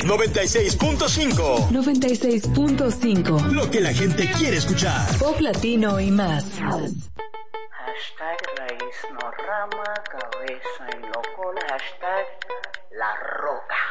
96.5. 96.5. Lo que la gente quiere escuchar. Pop latino y más. Hashtag raíz no rama, cabeza y no cola. Hashtag la roca.